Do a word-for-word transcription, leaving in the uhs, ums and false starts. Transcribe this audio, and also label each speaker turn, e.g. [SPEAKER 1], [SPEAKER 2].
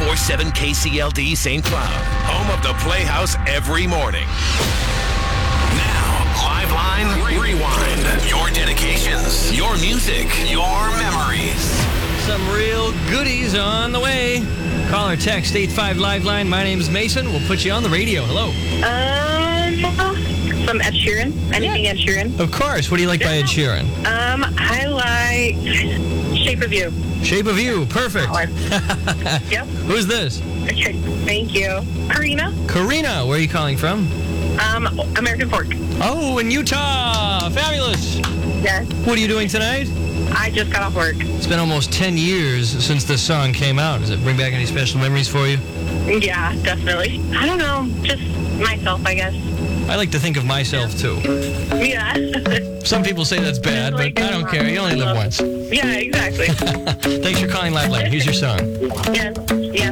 [SPEAKER 1] four seven K C L D Saint Cloud, home of the Playhouse every morning. Now, Live Line Rewind. Your dedications, your music, your memories.
[SPEAKER 2] Some real goodies on the way. Call or text eight five Live Line. My name's Mason. We'll put you on the radio. Hello.
[SPEAKER 3] Um, some Ed Sheeran. Anything Ed Sheeran.
[SPEAKER 2] Of course. What do you like by Ed Sheeran?
[SPEAKER 3] Um, I like Shape of You.
[SPEAKER 2] Shape of You. Perfect.
[SPEAKER 3] Yep.
[SPEAKER 2] Who's this?
[SPEAKER 3] Okay. Thank you. Karina.
[SPEAKER 2] Karina. Where are you calling from?
[SPEAKER 3] Um, American Fork.
[SPEAKER 2] Oh, in Utah. Fabulous.
[SPEAKER 3] Yes.
[SPEAKER 2] What are you doing tonight?
[SPEAKER 3] I just got off work.
[SPEAKER 2] It's been almost ten years since this song came out. Does it bring back any special memories for you?
[SPEAKER 3] Yeah, definitely. I don't know. Just myself, I guess.
[SPEAKER 2] I like to think of myself, too.
[SPEAKER 3] Yeah.
[SPEAKER 2] Some people say that's bad, but I don't care. You only live once.
[SPEAKER 3] Yeah, exactly.
[SPEAKER 2] Thanks for calling Live Line. Here's your song.
[SPEAKER 3] Yes. Yeah.